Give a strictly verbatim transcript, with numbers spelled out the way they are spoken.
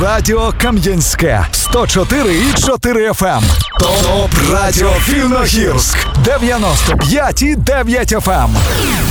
Радіо Кам'янське сто чотири і чотири еф ем. Топ Радіо Вільногірськ дев'яносто п'ять і дев'ять еф ем.